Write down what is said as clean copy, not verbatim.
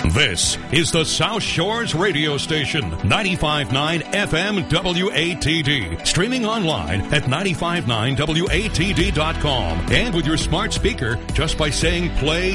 This is the South Shores radio station, 95.9 FM WATD. Streaming online at 95.9WATD.com. And with your smart speaker, just by saying play